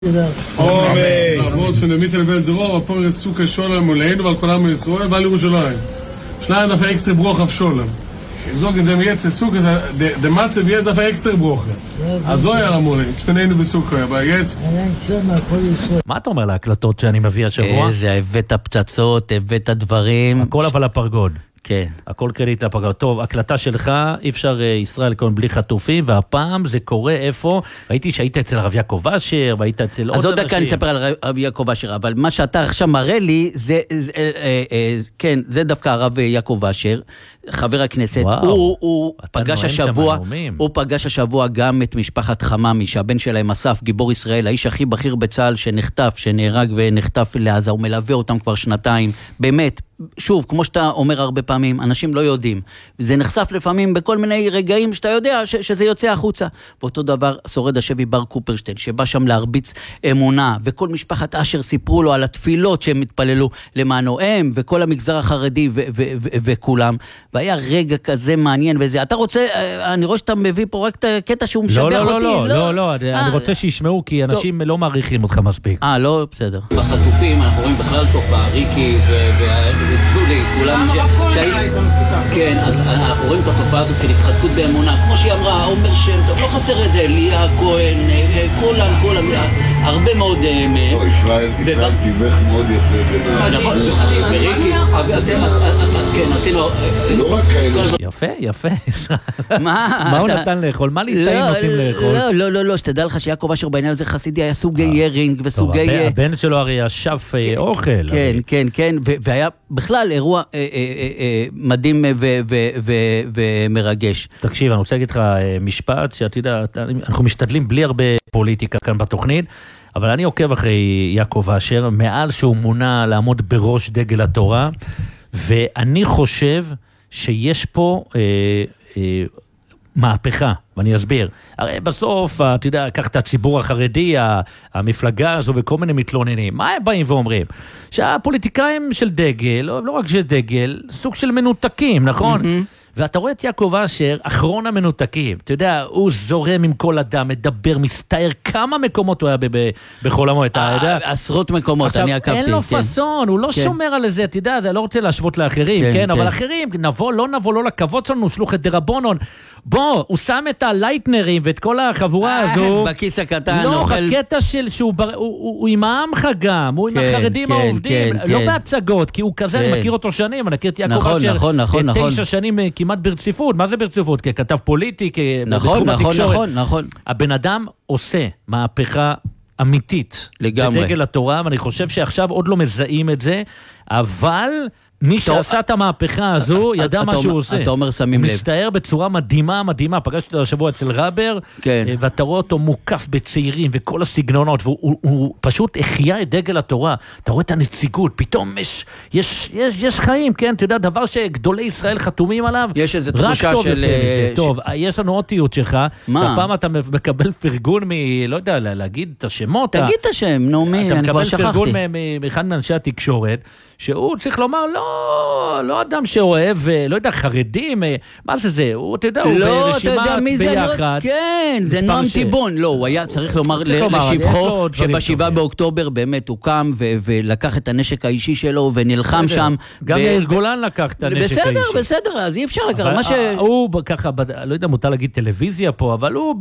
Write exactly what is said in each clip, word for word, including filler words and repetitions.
Ome, avod von der Mittelwelt so, aber por es suche Scholem und Leinu, weil Kolam Israel, weil Jerusalem. Schneiden dafür extra Bruch auf Scholem. Sagen Sie mir jetzt, es suche, der Matze wird dafür extra Bruch. Also ja, Amore, ich bin אינו בסוכה, aber jetzt... מה אתה אומר להקלטות שאני מביא השבוע? איזה, הבאת פצצות, הבאת דברים. הכל אבל הפרגוד. כן. הכל קרדיט לפרגוד. טוב, הקלטה שלך, אי אפשר ישראל כאן בלי חטופים, והפעם זה קורה איפה? ראיתי שהיית אצל הרב יעקב אשר, והיית אצל עוד אז עוד אנשים. דקה אני אספר על הרב יעקב אשר, אבל מה שאתה עכשיו מראה לי, זה, זה, אה, אה, כן, זה דווקא הרב יעקב אשר, חבר הכנסת. וואו, הוא, הוא פגש השבוע, נאומים. הוא פגש השבוע גם את משפחת חממי, שהבן שלהם אסף, גיבור ישראל, האיש הכי בכיר בצה"ל שנחטף, שנהרג ונחטף לעזה, הוא מלווה אותם כבר שנתיים, באמת. שוב, כמו שאתה אומר הרבה פעמים, אנשים לא יודעים. זה נחשף לפעמים בכל מיני רגעים שאתה יודע ש- שזה יוצא החוצה. ואותו דבר, שורד השבי בר קופרשטיין, שבא שם להרביץ אמונה, וכל משפחת אשר סיפרו לו על התפילות שהם התפללו למענו הם, וכל המגזר החרדי ו- ו- ו- וכולם. והיה רגע כזה מעניין וזה. אתה רוצה, אני רואה שאתה מביא פה רק את הקטע שהוא משבח לא, לא, אותי. לא, לא, לא, אני רוצה שישמעו, כי אנשים לא מעריכים אותך מספיק. אה, לא, בסדר. בחטופים אנחנו רואים בכלל תופעה, ריקי וג'ולי, כולם כן, אנחנו רואים את התופעה הזאת של התחזקות באמונה, כמו שהיא אמרה, עומר שם טוב, לא חסר את זה, ליה כהן, כולם, כולם, הרבה מאוד מהם. ישראל, ישראל תיווך מאוד יפה. נכון, וריקי, כן, עשינו... לא רק כאלה. יפה, יפה. מה? מה הוא נתן לאכול? מה ליטאים נותנים לאכול? לא, לא, לא, לא, שתדע לך שיעקב אשר בעניין הזה חסידי היה סוגי ירינג וסוגי... הבן שלו הרי אשף אוכל. כן, כן, כן, והיה בכלל אירוע מדהים ומרגש. תקשיב, אני רוצה להגיד לך משפט, שאתה יודע, אנחנו משתדלים בלי הרבה פוליטיקה כאן בתוכנית, אבל אני עוקב אחרי יעקב אשר, מאז שהוא מונה לעמוד בראש דגל התורה, ואני חושב שיש פה אה, אה, מהפכה, ואני אסביר. הרי בסוף, אתה יודע, קח את הציבור החרדי, המפלגה הזו וכל מיני מתלוננים. מה הם באים ואומרים? שהפוליטיקאים של דגל, לא, לא רק של דגל, סוג של מנותקים, נכון? Mm-hmm. ואתה רואה את יעקב אשר, אחרון המנותקים, אתה יודע, הוא זורם עם כל אדם, מדבר, מסתער, כמה מקומות הוא היה בכל המועד, אתה יודע? עשרות מקומות, אני עקבתי. עכשיו, אין לו פסון, הוא לא שומר על זה, אתה יודע, אני לא רוצה להשוות לאחרים, כן, אבל אחרים, נבוא, לא נבוא, לא לכבוד שלנו, שלוח את דרבונון, בוא, הוא שם את הלייטנרים ואת כל החבורה הזו, בכיס הקטן, לא, בקטע של שהוא עם העמך גם, הוא עם החרדים העובדים, לא בהצגות, כי הוא כזה, אני מכיר אותו שנים, אני מכיר את יעקב אשר, תשע שנים כמעט ברציפות. מה זה ברציפות? ככתב פוליטי, נכון, נכון, נכון, נכון. הבן אדם עושה מהפכה אמיתית לגמרי. בדגל התורה, ואני חושב שעכשיו עוד לא מזהים את זה, אבל מי שעשה את המהפכה הזו ידע מה שהוא עושה. אתה אומר שמים לב. הוא מסתער בצורה מדהימה, מדהימה. פגשתי אותו השבוע אצל רבר, ואתה רואה אותו מוקף בצעירים וכל הסגנונות, והוא פשוט החיה את דגל התורה. אתה רואה את הנציגות, פתאום יש חיים, כן? אתה יודע, דבר שגדולי ישראל חתומים עליו. יש איזו תחושה של... טוב, יש לנו עוד תיעוד שלך, שהפעם אתה מקבל פרגון מ... לא יודע, להגיד את השמות. תגיד את השם, נו מי, אני כבר שכחתי. אתה מקבל פרגון מאחד מאנשי התקשורת, שהוא צריך לומר, לא, לא אדם שאוהב, לא יודע, חרדים, מה זה זה? הוא, אתה יודע, הוא ברשימה ביחד. כן, זה נועם טיבון. לא, הוא היה צריך לומר לשבחו, שבשבעה באוקטובר באמת הוא קם ולקח את הנשק האישי שלו ונלחם שם. גם יאיר גולן לקח את הנשק האישי. בסדר, בסדר, אז אי אפשר לקח. הוא ככה, לא יודע, מותר להגיד טלוויזיה פה, אבל הוא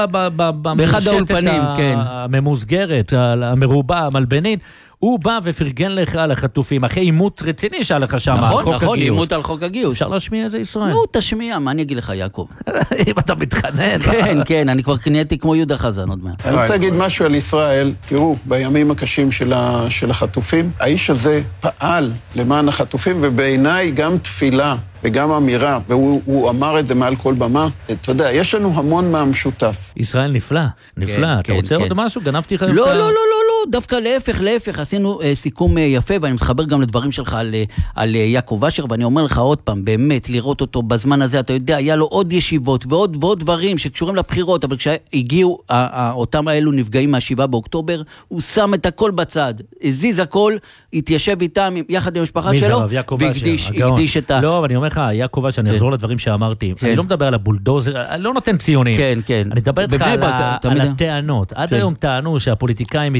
באחד האולפנים, כן. הממוסגרת, המרובה, המלבנית, הוא בא ופרגן לך על החטופים, אחרי אימות רציני שהיה לך שם, נכון, נכון, אימות על חוק הגיוס. אפשר להשמיע את זה ישראל? נו, תשמיע, מה אני אגיד לך, יעקב? אם אתה מתחנן. כן, כן, אני כבר קניתי כמו יהודה חזן עוד מעט. אני רוצה להגיד משהו על ישראל, תראו, בימים הקשים של החטופים, האיש הזה פעל למען החטופים, ובעיניי גם תפילה וגם אמירה, והוא אמר את זה מעל כל במה, אתה יודע, יש לנו המון מהמשותף. ישראל נפלא, נפלא. אתה רוצה עוד משהו? גנבתי לך... לא, לא, לא, לא, דווקא להפך, להפך, עשינו אה, סיכום אה, יפה, ואני מתחבר גם לדברים שלך על, אה, על אה, יעקב אשר, ואני אומר לך עוד פעם, באמת, לראות אותו בזמן הזה, אתה יודע, היה לו עוד ישיבות ועוד ועוד דברים שקשורים לבחירות, אבל כשהגיעו אה, אה, אותם האלו נפגעים מהשבעה באוקטובר, הוא שם את הכל בצד, הזיז הכל, התיישב איתם, יחד עם המשפחה שלו, והקדיש את ה... לא, אבל אני אומר לך, יעקב אשר, אני אחזור לדברים שאמרתי, אני לא מדבר על הבולדוזר, אני לא נותן ציונים, כן, כן. אני מדבר איתך על הטענות, עד היום טענו שהפוליטיקאים